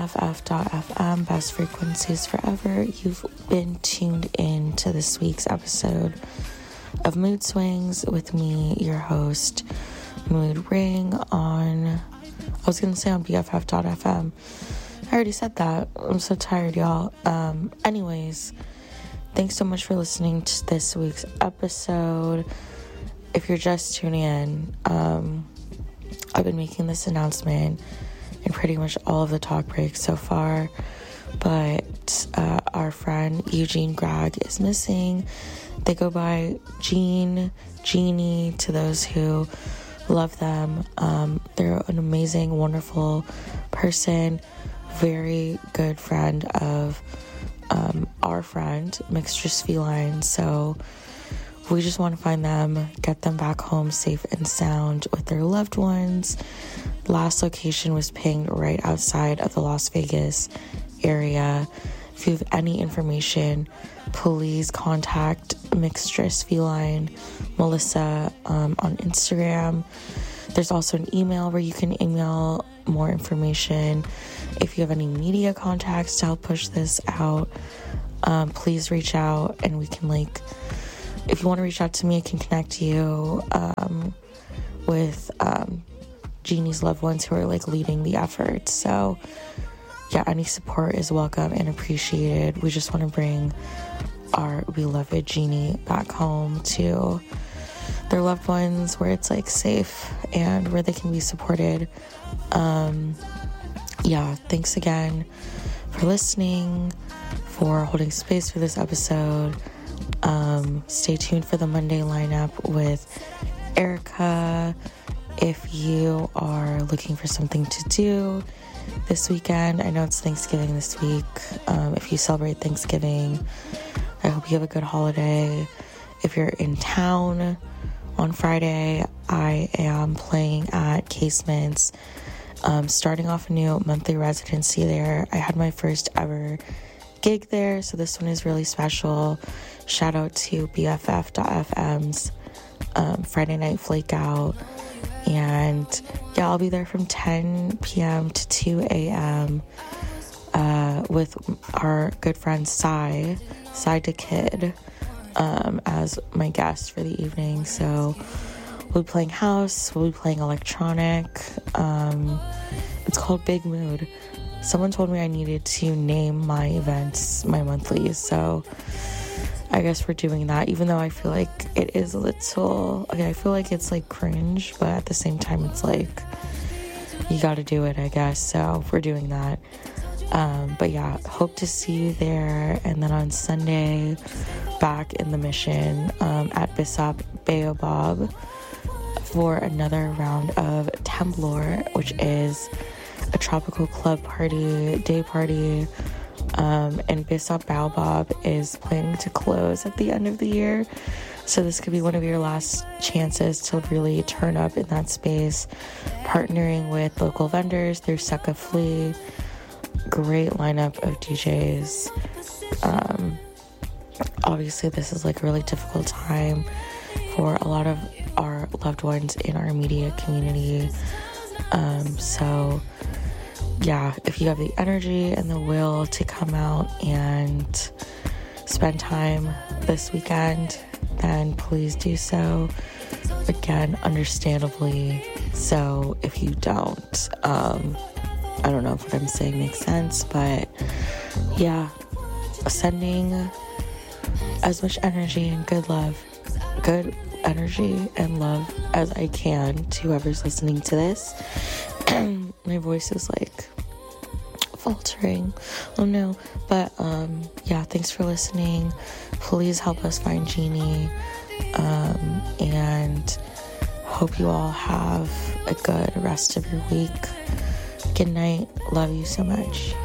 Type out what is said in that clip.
BFF.FM, Best Frequencies Forever. You've been tuned in to this week's episode of Mood Swings with me, your host, Mood Ring, on BFF.FM. I already said that. I'm so tired, y'all. Anyways, thanks so much for listening to this week's episode. If you're just tuning in, I've been making this announcement in pretty much all of the talk breaks so far, but our friend Eugene Greg is missing. They go by Gene, Jeannie, to those who love them. They're an amazing, wonderful person, very good friend of our friend, Mixtress Feline. So we just want to find them, get them back home safe and sound with their loved ones. Last location was pinged right outside of the Las Vegas area. If you have any information, please contact Mixtress Feline, Melissa, on Instagram. There's also an email where you can email more information. If you have any media contacts to help push this out, please reach out, and we can, if you want to reach out to me, I can connect you with Jeannie's loved ones who are leading the effort. So yeah, any support is welcome and appreciated. We just want to bring our beloved Jeannie back home to their loved ones where it's safe and where they can be supported. Yeah, thanks again for listening, for holding space for this episode. Stay tuned for the Monday lineup with Erica. If you are looking for something to do this weekend, I know it's Thanksgiving this week. If you celebrate Thanksgiving, I hope you have a good holiday. If you're in town on Friday, I am playing at Casements, starting off a new monthly residency there. I had my first ever gig there, so this one is really special. Shout out to BFF.FM's Friday Night Flake Out. And yeah, I'll be there from 10 p.m. to 2 a.m. With our good friend Side to Kid, as my guest for the evening. So we'll be playing house, we'll be playing electronic. It's called Big Mood. Someone told me I needed to name my events, my monthlies, so I guess we're doing that, even though I feel like it is a little, I feel like it's cringe, but at the same time it's you gotta do it, I guess, so we're doing that. But yeah, hope to see you there. And then on Sunday, back in the Mission at Bissop Baobab for another round of Temblor, which is a tropical club party, day party. And Bissop Baobab is planning to close at the end of the year, so this could be one of your last chances to really turn up in that space, partnering with local vendors through Succa Flea. Great lineup of DJs. Obviously this is a really difficult time for a lot of our loved ones in our immediate community, so yeah, if you have the energy and the will to come out and spend time this weekend, then please do so. Again, understandably so. If you don't, I don't know if what I'm saying makes sense, but yeah, sending as much energy and good energy and love as I can to whoever's listening to this. My voice is faltering. Oh no. But yeah, thanks for listening. Please help us find Jeannie. And hope you all have a good rest of your week. Good night. Love you so much.